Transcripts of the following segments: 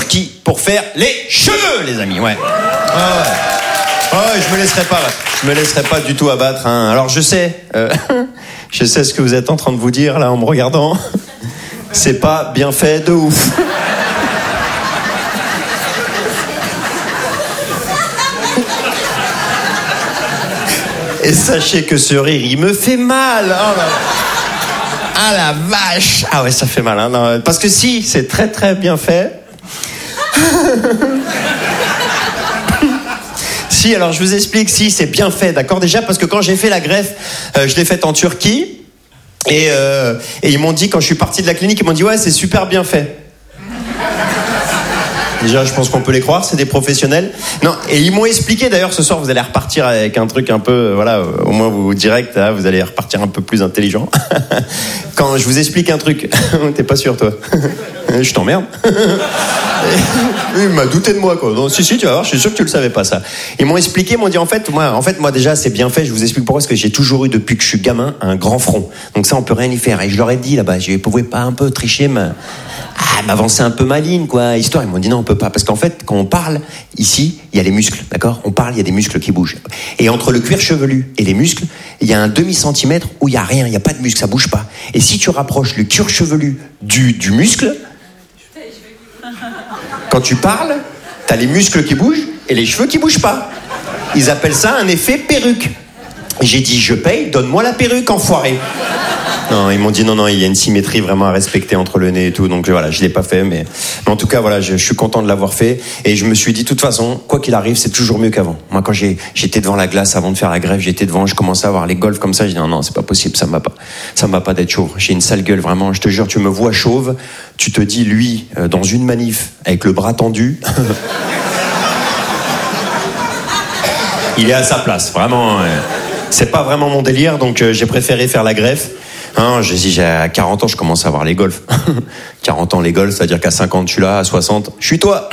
Turquie pour faire les cheveux, les amis. Ouais. Je me laisserai pas du tout abattre. Hein. Alors je sais ce que vous êtes en train de vous dire là en me regardant. C'est pas bien fait de ouf. Et sachez que ce rire, il me fait mal. Oh là. Ah la vache. Ah ouais, ça fait mal. Hein. Non, parce que si, c'est très très bien fait. Si, alors je vous explique, si, c'est bien fait, d'accord? Déjà, parce que quand j'ai fait la greffe, je l'ai faite en Turquie. Et ils m'ont dit, quand je suis parti de la clinique, ils m'ont dit, ouais, c'est super bien fait. Déjà, je pense qu'on peut les croire, c'est des professionnels. Non, et ils m'ont expliqué, d'ailleurs, ce soir, vous allez repartir avec un truc un peu, voilà, au moins vous direct, là, vous allez repartir un peu plus intelligent. Quand je vous explique un truc, t'es pas sûr, toi? Je t'emmerde. Il m'a douté de moi, quoi. Donc, si, tu vas voir, je suis sûr que tu le savais pas, ça. Ils m'ont expliqué, ils m'ont dit, en fait, moi, déjà, c'est bien fait. Je vous explique pourquoi, parce que j'ai toujours eu, depuis que je suis gamin, un grand front. Donc ça, on peut rien y faire. Et je leur ai dit, là-bas, je pouvais pas un peu tricher, m'avancer un peu ma ligne, quoi, histoire. Ils m'ont dit non, on peut pas. Parce qu'en fait, quand on parle, ici, il y a les muscles, d'accord? On parle, il y a des muscles qui bougent. Et entre le cuir chevelu et les muscles, il y a un demi-centimètre où il y a rien, il y a pas de muscle, ça bouge pas. Et si tu rapproches le cuir chevelu du muscle, quand tu parles, t'as les muscles qui bougent et les cheveux qui bougent pas. Ils appellent ça un effet perruque. Et j'ai dit, je paye, donne-moi la perruque, enfoiré. Non, ils m'ont dit non, il y a une symétrie vraiment à respecter entre le nez et tout, donc voilà, je l'ai pas fait, mais en tout cas, voilà, je suis content de l'avoir fait, et je me suis dit, de toute façon, quoi qu'il arrive, c'est toujours mieux qu'avant. Moi, quand j'étais devant la glace avant de faire la greffe, je commençais à avoir les golfs comme ça, je dis non, c'est pas possible, ça me va pas d'être chauve. J'ai une sale gueule, vraiment, je te jure, tu me vois chauve, tu te dis, lui, dans une manif, avec le bras tendu, il est à sa place, vraiment, c'est pas vraiment mon délire, donc j'ai préféré faire la greffe. Hein, j'ai dit, à 40 ans, je commence à avoir les golfs. 40 ans, les golfs, c'est-à-dire qu'à 50, je suis là, à 60, je suis toi.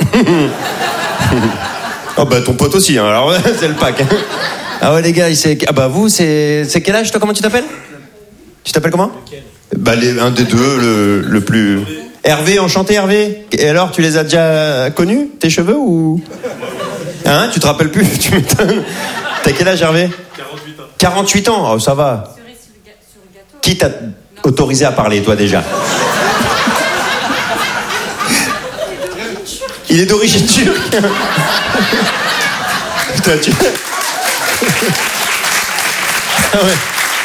Oh bah, ton pote aussi, hein, alors c'est le pack. Ah ouais, les gars, ah bah, vous, c'est quel âge, toi, comment tu t'appelles? Tu t'appelles comment? Bah, un des deux, le plus... Hervé, enchanté, Hervé. Et alors, tu les as déjà connus, tes cheveux, ou... Hein, tu te rappelles plus? Tu m'étonnes. T'as quel âge, Hervé? 48 ans. 48 ans, oh, ça va. Qui t'a autorisé à parler, toi, déjà? Il est d'origine turque. Putain, Ah ouais.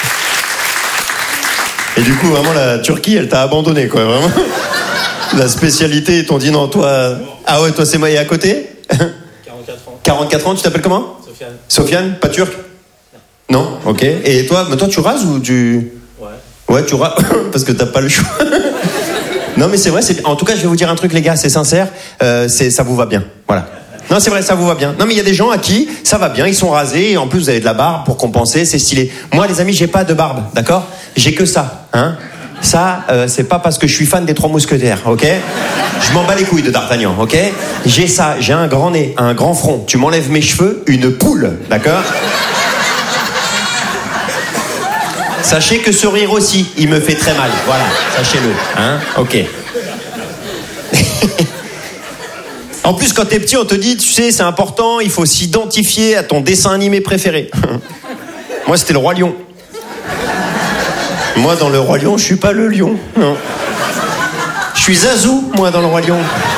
Et du coup, vraiment, la Turquie, elle t'a abandonné, quoi, vraiment. La spécialité, ils t'ont dit non, toi... Ah ouais, toi, c'est moi, et à côté? 44 ans. 44 ans, tu t'appelles comment? Sofiane. Sofiane, pas turc? Non, ok. Et toi, tu rases ou tu... Ouais, tu rases, parce que t'as pas le choix. Non, mais c'est vrai, en tout cas, je vais vous dire un truc, les gars, c'est sincère, ça vous va bien, voilà. Non, c'est vrai, ça vous va bien. Non, mais il y a des gens à qui ça va bien, ils sont rasés, et en plus, vous avez de la barbe pour compenser, c'est stylé. Moi, les amis, j'ai pas de barbe, d'accord? J'ai que ça, hein. Ça, c'est pas parce que je suis fan des Trois Mousquetaires, ok? Je m'en bats les couilles de D'Artagnan, ok? J'ai ça, j'ai un grand nez, un grand front. Tu m'enlèves mes cheveux, une poule, d'accord? Sachez que ce rire aussi, il me fait très mal. Voilà, sachez-le, hein? Ok. En plus, quand t'es petit, on te dit, tu sais, c'est important, il faut s'identifier à ton dessin animé préféré. Moi, c'était le Roi Lion. Moi, dans le Roi Lion, je suis pas le lion. Non. Je suis Zazou, moi, dans le Roi Lion.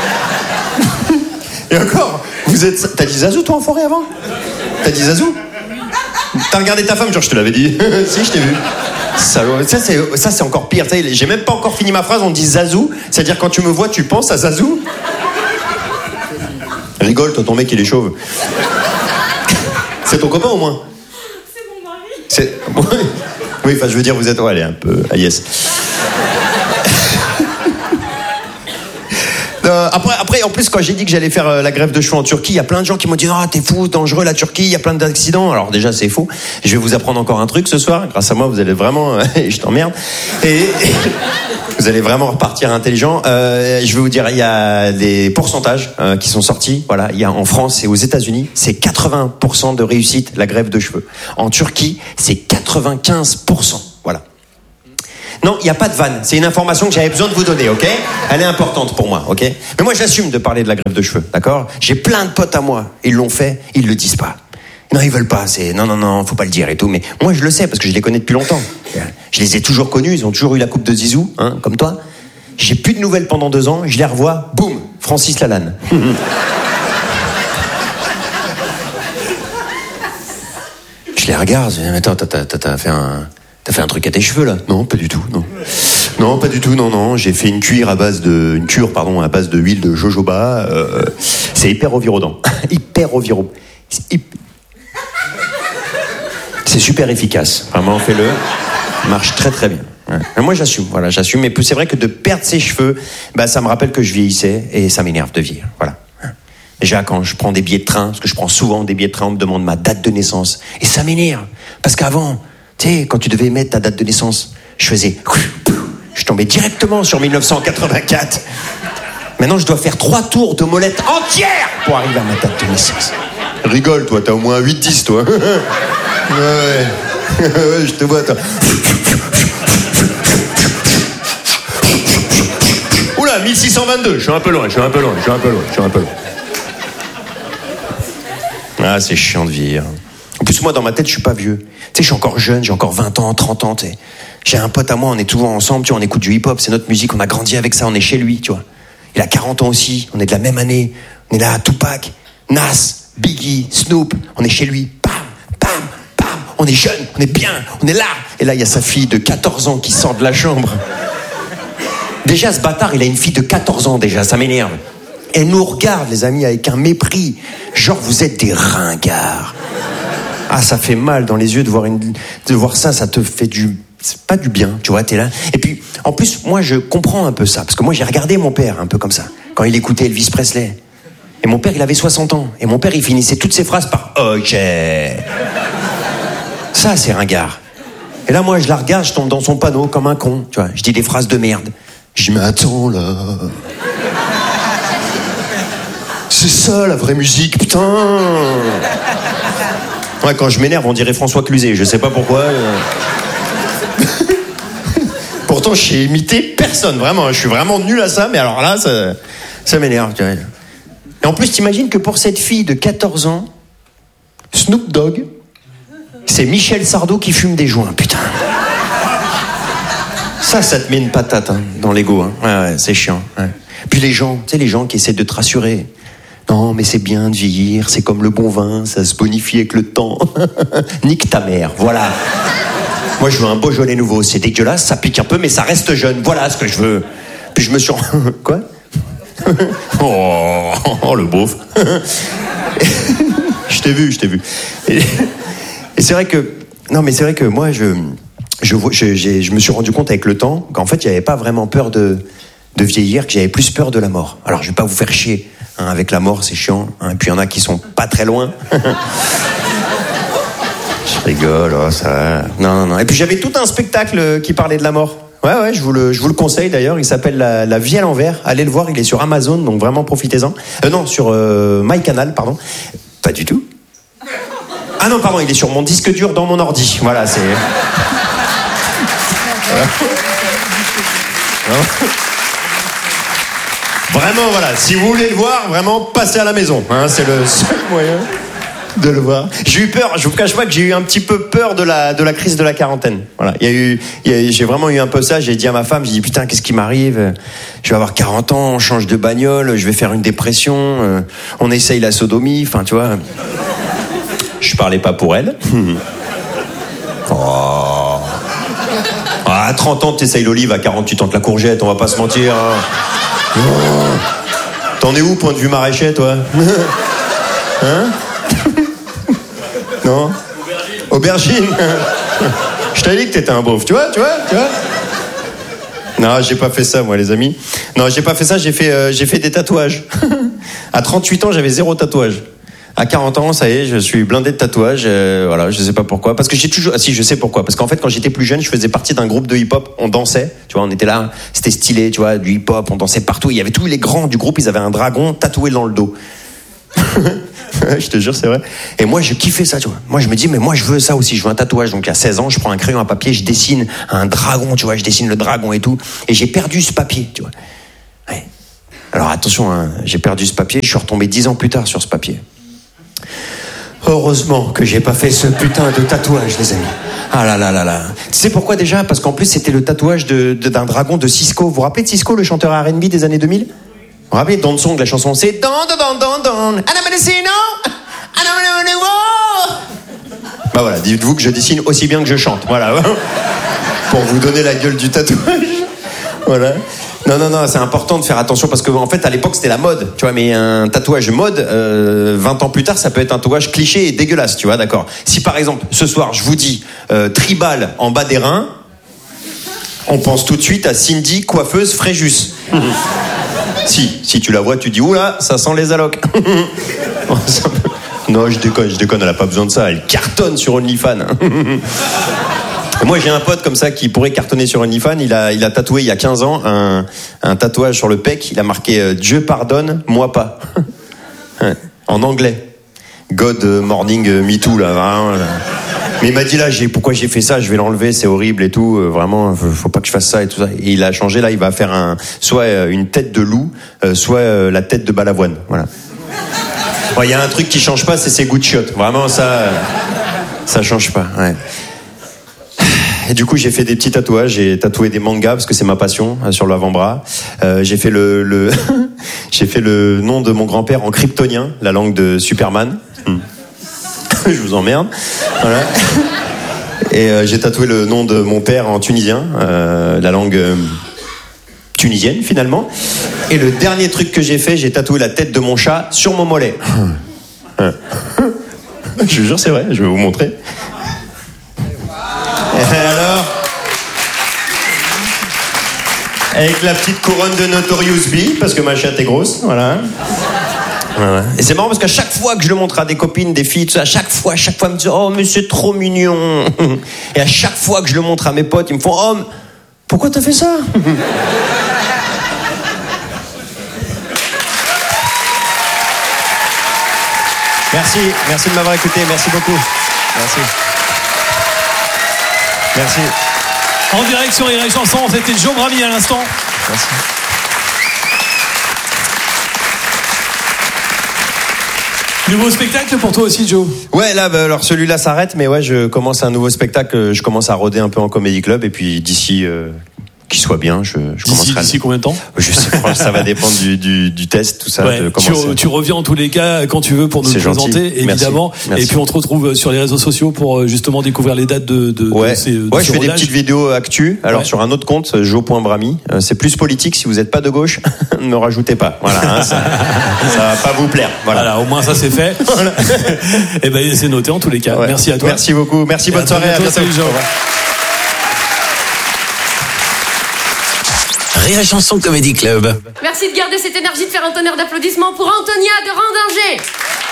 Et encore, t'as dit Zazou, toi, en forêt, avant? T'as dit Zazou? T'as regardé ta femme, genre, je te l'avais dit. Si, je t'ai vu. Salaud. Ça, c'est encore pire. J'ai même pas encore fini ma phrase, on dit Zazou. C'est-à-dire, quand tu me vois, tu penses à Zazou? Rigole, toi, ton mec, il est chauve. C'est ton copain, au moins? C'est mon mari. Oui, enfin, je veux dire, vous êtes... Ouais, elle est un peu... Ah, yes. Après, en plus, quand j'ai dit que j'allais faire la greffe de cheveux en Turquie, il y a plein de gens qui m'ont dit « Ah, t'es fou, dangereux, la Turquie, il y a plein d'accidents. » Alors déjà, c'est faux. Je vais vous apprendre encore un truc ce soir. Grâce à moi, vous allez vraiment... je t'emmerde. Et vous allez vraiment repartir intelligent. Je vais vous dire, il y a des pourcentages qui sont sortis. Voilà, il y a en France et aux États-Unis, c'est 80% de réussite, la greffe de cheveux. En Turquie, c'est 95%. Voilà. Non, il n'y a pas de vanne. C'est une information que j'avais besoin de vous donner, ok? Elle est importante pour moi, ok? Mais moi, j'assume de parler de la greffe de cheveux, d'accord? J'ai plein de potes à moi. Ils l'ont fait, ils le disent pas. Non, ils veulent pas. C'est non, faut pas le dire et tout. Mais moi, je le sais parce que je les connais depuis longtemps. Je les ai toujours connus. Ils ont toujours eu la coupe de Zizou, hein, comme toi. J'ai plus de nouvelles pendant 2 ans. Je les revois. Boum, Francis Lalanne. Je les regarde. Je dis, mais attends, t'as fait un truc à tes cheveux là? Non, pas du tout. Non, pas du tout. Non. J'ai fait une cure à base de huile de jojoba. C'est hyper ovirodant. C'est super efficace. Vraiment, fais-le. Marche très très bien. Ouais. Moi, j'assume. Mais c'est vrai que de perdre ses cheveux, ça me rappelle que je vieillissais et ça m'énerve de vieillir. Voilà. Déjà, quand je prends des billets de train, parce que je prends souvent des billets de train, on me demande ma date de naissance. Et ça m'énerve. Parce qu'avant, tu sais, quand tu devais mettre ta date de naissance, je tombais directement sur 1984. Maintenant, je dois faire 3 tours de molette entière pour arriver à ma date de naissance. Rigole, toi, t'as au moins 8-10, toi. Ouais, je te vois, toi. Oula, 1622, je suis un peu loin. Ah, c'est chiant de vieillir. En plus, moi, dans ma tête, je suis pas vieux. Tu sais, je suis encore jeune, j'ai encore 20 ans, 30 ans, tu sais. J'ai un pote à moi, on est souvent ensemble, tu vois, on écoute du hip-hop, c'est notre musique, on a grandi avec ça, on est chez lui, tu vois. Il a 40 ans aussi, on est de la même année, on est là à Tupac, Nas, Biggie, Snoop, on est chez lui, bam, on est jeune, on est bien, on est là. Et là, il y a sa fille de 14 ans qui sort de la chambre. Déjà, ce bâtard, il a une fille de 14 ans déjà, ça m'énerve. Elle nous regarde, les amis, avec un mépris. Genre, vous êtes des ringards. Ah, ça fait mal dans les yeux de voir ça te fait c'est pas du bien, tu vois, t'es là. Et puis, en plus, moi, je comprends un peu ça. Parce que moi, j'ai regardé mon père un peu comme ça, quand il écoutait Elvis Presley. Et mon père, il avait 60 ans. Et mon père, il finissait toutes ses phrases par « Ok ». Ça, c'est ringard. Et là, moi, je la regarde, je tombe dans son panneau comme un con, tu vois. Je dis des phrases de merde. Je dis « Mais attends, là... C'est ça, la vraie musique, putain !» Ouais, quand je m'énerve, on dirait François Cluzet. Je sais pas pourquoi. Pourtant, j'ai imité personne, vraiment. Je suis vraiment nul à ça, mais alors là, ça m'énerve, tu vois. Et en plus, t'imagines que pour cette fille de 14 ans, Snoop Dogg, c'est Michel Sardou qui fume des joints, putain. Ça te met une patate dans l'ego. Hein. Ouais, c'est chiant. Ouais. Puis les gens qui essaient de te rassurer. Non, mais c'est bien de vieillir, c'est comme le bon vin, ça se bonifie avec le temps. Nique ta mère, voilà. Moi, je veux un Beaujolais nouveau. C'est dégueulasse, ça pique un peu, mais ça reste jeune. Voilà ce que je veux. Puis je me suis... Quoi? Oh, le beauf. Je t'ai vu. Et c'est vrai que... Non, mais c'est vrai que moi, je me suis rendu compte avec le temps qu'en fait, j'avais pas vraiment peur de vieillir, que j'avais plus peur de la mort. Alors, je vais pas vous faire chier. Hein, avec la mort, c'est chiant. Hein, et puis, il y en a qui sont pas très loin. Je rigole, oh, ça... Non. Et puis, j'avais tout un spectacle qui parlait de la mort. Ouais, je vous le conseille d'ailleurs. Il s'appelle La vie à l'envers. Allez le voir, il est sur Amazon, donc vraiment profitez-en. Non, sur MyCanal, pardon. Pas du tout. Ah non, pardon, il est sur mon disque dur dans mon ordi. Voilà, c'est... Vraiment, voilà. Si vous voulez le voir, vraiment, passez à la maison. Hein, c'est le seul moyen de le voir. J'ai eu peur. Je vous cache pas que j'ai eu un petit peu peur de la crise de la quarantaine. Voilà. J'ai vraiment eu un peu ça. J'ai dit à ma femme, j'ai dit putain, qu'est-ce qui m'arrive? Je vais avoir 40 ans, on change de bagnole, je vais faire une dépression. On essaye la sodomie. Enfin, tu vois. Je parlais pas pour elle. Oh. À 30 ans, t'essayes l'olive, à 48 ans, la courgette, on va pas se mentir. Hein. Oh. T'en es où, point de vue maraîcher, toi? Hein? Non? Aubergine. Je t'avais dit que t'étais un beauf, tu vois? Non, j'ai pas fait ça, moi, les amis. Non, j'ai pas fait ça, j'ai fait des tatouages. À 38 ans, j'avais 0 tatouage. À 40 ans, ça y est, je suis blindé de tatouages. Voilà, je sais pas pourquoi. Parce que j'ai toujours... Ah si, je sais pourquoi. Parce qu'en fait, quand j'étais plus jeune, je faisais partie d'un groupe de hip-hop. On dansait, tu vois, on était là. C'était stylé, tu vois, du hip-hop. On dansait partout. Il y avait tous les grands du groupe, ils avaient un dragon tatoué dans le dos. Je te jure, c'est vrai. Et moi, je kiffais ça, tu vois. Moi, je me dis, mais moi, je veux ça aussi. Je veux un tatouage. Donc, à 16 ans, je prends un crayon à papier, je dessine un dragon, tu vois. Je dessine le dragon et tout. Et j'ai perdu ce papier, tu vois. Ouais. Alors, attention, hein, j'ai perdu ce papier. Je suis retombé 10 ans plus tard sur ce papier. Heureusement que j'ai pas fait ce putain de tatouage, les amis. Ah là là là là. Tu sais pourquoi déjà? Parce qu'en plus, c'était le tatouage d'un dragon de Cisco. Vous vous rappelez de Cisco, le chanteur R&B des années 2000? Vous vous rappelez Don Song, la chanson, c'est Don. Bah voilà, dites-vous que je dessine aussi bien que je chante. Voilà. Pour vous donner la gueule du tatouage. Voilà. Non, c'est important de faire attention parce qu'en fait, à l'époque, c'était la mode, tu vois, mais un tatouage mode, 20 ans plus tard, ça peut être un tatouage cliché et dégueulasse, tu vois, d'accord. Si par exemple, ce soir, je vous dis tribal en bas des reins, on pense tout de suite à Cindy, coiffeuse Fréjus. Si tu la vois, tu dis, oula, ça sent les allocs. Non, je déconne, elle a pas besoin de ça, elle cartonne sur OnlyFans. Moi, j'ai un pote comme ça qui pourrait cartonner sur OnlyFans. Il a tatoué il y a 15 ans un tatouage sur le pec. Il a marqué Dieu pardonne, moi pas. En anglais. God morning me too là. Vraiment, là. Mais il m'a dit là, pourquoi j'ai fait ça? Je vais l'enlever, c'est horrible et tout. Vraiment, faut pas que je fasse ça et tout ça. Et il a changé là. Il va faire soit une tête de loup, soit la tête de balavoine. Voilà. Il y a un truc qui change pas, c'est ses goûts de chiottes. Vraiment, ça change pas. Ouais. Et du coup, j'ai fait des petits tatouages. J'ai tatoué des mangas parce que c'est ma passion sur l'avant-bras. J'ai fait j'ai fait le nom de mon grand-père en kryptonien, la langue de Superman. Je vous emmerde. Voilà. Et j'ai tatoué le nom de mon père en tunisien, la langue tunisienne finalement. Et le dernier truc que j'ai fait, j'ai tatoué la tête de mon chat sur mon mollet. Je vous jure, c'est vrai. Je vais vous montrer. Et alors, avec la petite couronne de Notorious B, parce que ma chatte est grosse, voilà. Et c'est marrant parce qu'à chaque fois que je le montre à des copines, des filles, tout ça, à chaque fois, elles me disent oh mais c'est trop mignon. Et à chaque fois que je le montre à mes potes, ils me font oh pourquoi t'as fait ça? Merci de m'avoir écouté, merci beaucoup. Merci. En direct sur Rire et Chanson, c'était Joe Brami à l'instant. Merci. Nouveau spectacle pour toi aussi, Joe? Ouais, là, alors celui-là s'arrête, mais ouais, je commence un nouveau spectacle. Je commence à rôder un peu en comédie club, et puis d'ici qu'il soit bien, je commencerai. D'ici combien de temps? Je sais pas, ça va dépendre du test, tout ça. Ouais, tu reviens en tous les cas quand tu veux pour nous le présenter, évidemment. Merci. Et puis on te retrouve sur les réseaux sociaux pour justement découvrir les dates de je fais des petites vidéos actu. Alors sur un autre compte, Jo.Brami. C'est plus politique. Si vous n'êtes pas de gauche, ne rajoutez pas. Voilà, ça va pas vous plaire. Voilà, au moins ça c'est fait. Voilà. Et ben c'est noté en tous les cas. Ouais. Merci à toi. Merci beaucoup. Merci, bonne soirée. À bientôt. Rire et Chanson Comedy Club. Merci de garder cette énergie, de faire un tonnerre d'applaudissements pour Antonia de Randinger.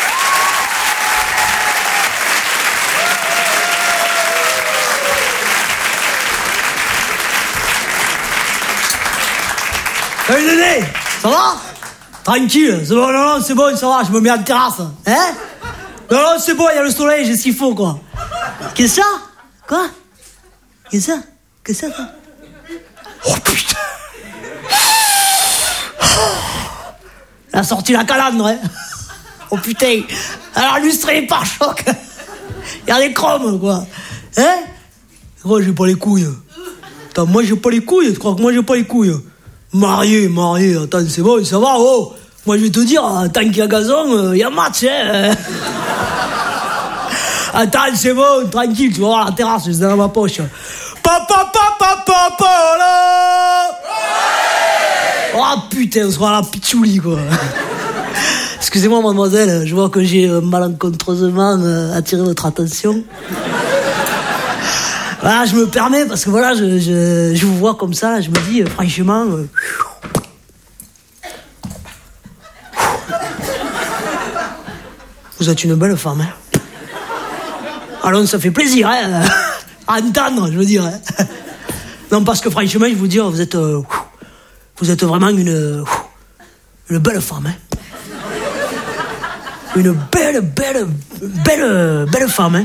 Salut Dédé, ça va? Tranquille, c'est bon, non, c'est bon, ça va, je me mets en terrasse. Hein? Non, c'est bon, il y a le soleil, j'ai ce qu'il faut, quoi. Qu'est-ce que ça? Quoi? Qu'est-ce que ça? Qu'est-ce que ça? Oh putain! Elle a sorti la calandre, hein. Oh putain, elle a lustré les pare-chocs. Il y a des chromes, quoi. Hein? Moi, j'ai pas les couilles. Attends, moi, j'ai pas les couilles. Tu crois que moi, j'ai pas les couilles? Marié, attends, c'est bon, ça va, oh. Moi, je vais te dire, tant qu'il y a gazon, il y a match, hein. Attends, c'est bon, tranquille, tu vas voir la terrasse, c'est dans ma poche. Papa, là. Oh putain, on sera à la pitchouli, quoi. Excusez-moi, mademoiselle, je vois que j'ai malencontreusement attiré votre attention. Voilà, je me permets, parce que voilà, je vous vois comme ça, je me dis, franchement... Vous êtes une belle femme, hein. Alors, ça fait plaisir, hein, à entendre, je veux dire. Hein. Non, parce que franchement, je vous dis, vous êtes vraiment une belle femme, hein. Une belle femme, hein.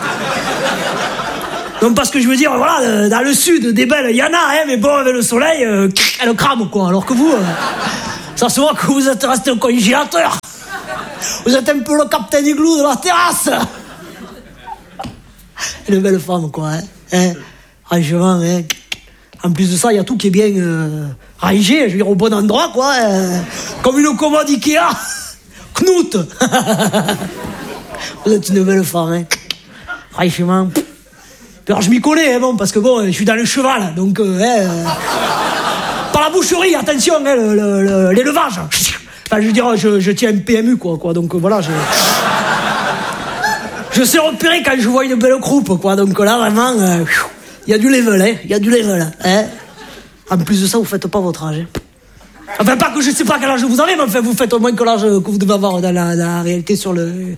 Donc parce que je veux dire, voilà, dans le sud, des belles, il y en a, hein, mais bon, avec le soleil, elle crame, quoi. Alors que vous, ça se voit que vous êtes resté au congélateur. Vous êtes un peu le Captain Igloo de la terrasse. Une belle femme, quoi, hein. Franchement, hein. En plus de ça, il y a tout qui est bien rangé, je veux dire, au bon endroit, quoi. Comme une commode Ikea. Knut. Vous êtes une belle femme, hein. Franchement. Alors je m'y connais, hein, bon, parce que bon, je suis dans le cheval, donc par la boucherie, attention, hein, l'élevage. Enfin, je veux dire, je tiens un PMU, quoi. Donc voilà, je sais repérer quand je vois une belle croupe, quoi. Donc là, vraiment, il y a du level, hein. Il y a du level, hein. En plus de ça, vous faites pas votre âge. Hein. Enfin, pas que je sais pas quel âge vous avez, mais enfin, vous faites au moins que l'âge que vous devez avoir dans la réalité sur le...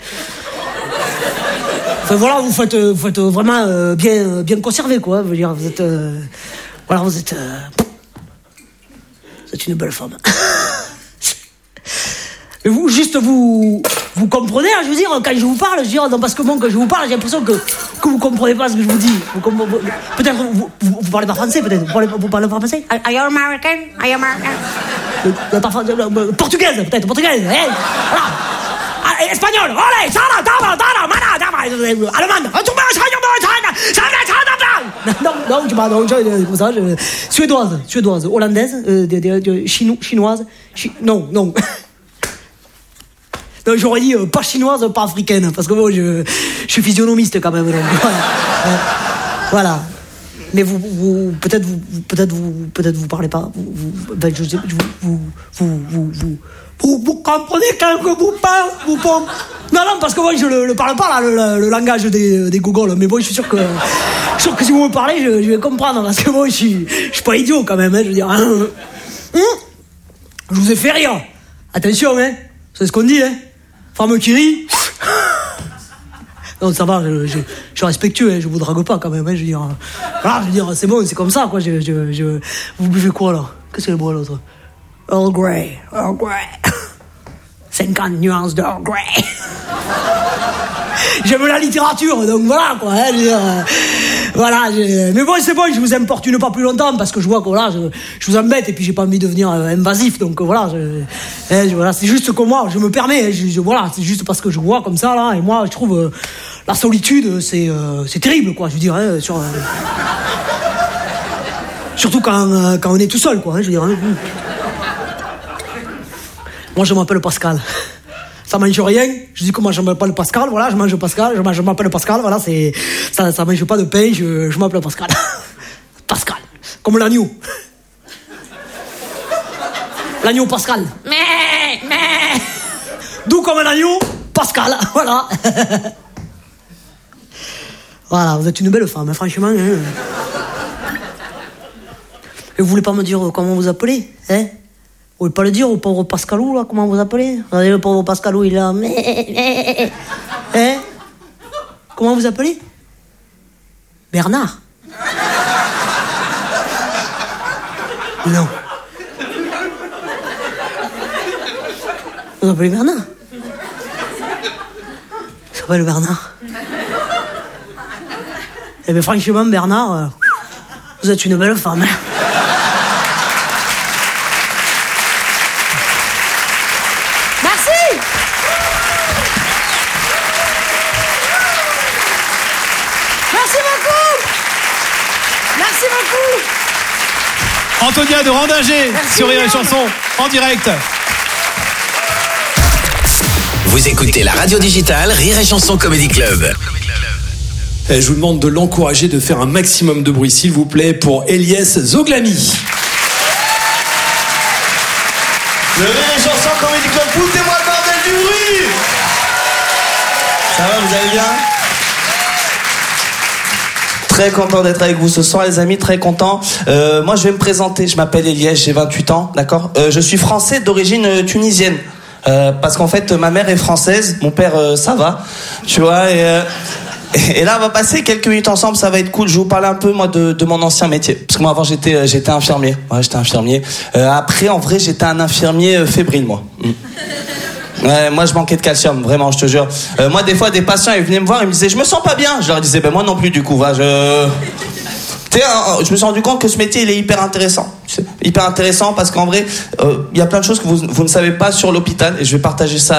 Enfin voilà, vous faites vraiment bien conservé, quoi. Je veux dire, vous êtes une belle femme. Et vous, juste vous comprenez, hein, je veux dire, quand je vous parle, je veux dire, non, parce que bon, quand je vous parle, j'ai l'impression que vous comprenez pas ce que je vous dis. Peut-être vous parlez pas français, peut-être. Vous parlez pas français? Are you American? Are you American? Portugaise, peut-être, portugaise. Hey, voilà. Espagnol, allez, allemande, suédoise, hollandaise, chinoise, non. Non, j'aurais dit pas chinoise, pas africaine, parce que bon, je suis physionomiste quand même. Donc, voilà. Mais vous peut-être vous parlez pas. Vous comprenez quand vous parlez, Non, parce que moi je le parle pas là, le langage des gogoles. Mais bon, je suis sûr que si vous me parlez, je vais comprendre, parce que moi je suis pas idiot quand même. Hein, je veux dire, je vous ai fait rire. Attention, hein. C'est ce qu'on dit, hein. Femme qui rit. Non, ça va, je suis respectueux, hein, je vous drague pas quand même, hein, je veux dire. Voilà, je veux dire, c'est bon, c'est comme ça, quoi. Vous buvez quoi, là? Qu'est-ce qu'elle boit, l'autre? Earl Grey. 50 nuances d'Earl Grey. J'aime la littérature, donc voilà, quoi. Hein, je veux dire, voilà, mais bon, c'est bon, je vous importune pas plus longtemps, parce que je vois que voilà, je vous embête, et puis j'ai pas envie de devenir invasif, donc voilà, voilà, c'est juste que moi, je me permets, voilà, c'est juste parce que je vois comme ça, là, et moi, je trouve la solitude, c'est terrible, quoi, je veux dire, hein, surtout quand on est tout seul, quoi, hein, je veux dire. Hein. Moi, je m'appelle Pascal. Ça mange rien. Je dis que moi, je m'appelle Pascal. Voilà, je mange Pascal. Je m'appelle Pascal. Voilà, ça mange pas de pain. Je m'appelle Pascal. Pascal. Comme l'agneau. L'agneau Pascal. Mais. D'où comme un agneau, Pascal. Voilà. Voilà, vous êtes une belle femme, hein, franchement. Hein. Et vous voulez pas me dire comment vous appelez, hein? Vous pouvez pas le dire au pauvre Pascalou, là, comment vous appelez? Regardez, le pauvre Pascalou, il est là. Hein? Comment vous appelez? Bernard? Non. Vous appelez Bernard? Il s'appelle Bernard. Eh bien, franchement, Bernard, vous êtes une belle femme, hein? Antonia de Randinger sur Rire et Chanson en direct. Vous écoutez la radio digitale Rire et Chanson Comedy Club. Je vous demande de l'encourager de faire un maximum de bruit, s'il vous plaît, pour Elias Zoglami. Le Rire et Chanson Comedy Club, foutez-moi le bordel du bruit. Ça va, vous allez bien? Très content d'être avec vous ce soir, les amis, très content. Moi, je vais me présenter. Je m'appelle Elias, j'ai 28 ans, d'accord. Je suis français d'origine tunisienne. Parce qu'en fait, ma mère est française, mon père, ça va, tu vois. Et là, on va passer quelques minutes ensemble, ça va être cool. Je vais vous parler un peu, moi, de mon ancien métier. Parce que moi, avant, j'étais infirmier. Ouais, j'étais infirmier. Après, en vrai, j'étais un infirmier fébrile, moi. Ouais, moi je manquais de calcium, vraiment, je te jure. Moi, des fois, des patients, ils venaient me voir, ils me disaient, je me sens pas bien. Je leur disais, ben moi non plus, du coup, je me suis rendu compte que ce métier, il est hyper intéressant. Hyper intéressant parce qu'en vrai, il y a plein de choses que vous ne savez pas sur l'hôpital et je vais partager ça